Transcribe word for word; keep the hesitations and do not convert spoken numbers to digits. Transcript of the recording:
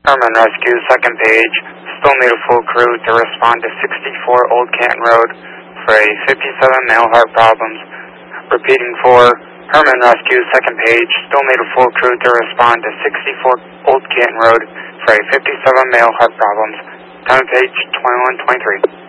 Herman Rescue, second page. Still need a full crew to respond to sixty-four Old Canton Road for a fifty-seven male heart problems. Repeating for Herman Rescue, second page. Still need a full crew to respond to sixty-four Old Canton Road for a fifty-seven male heart problems. Time page twenty-one twenty-three.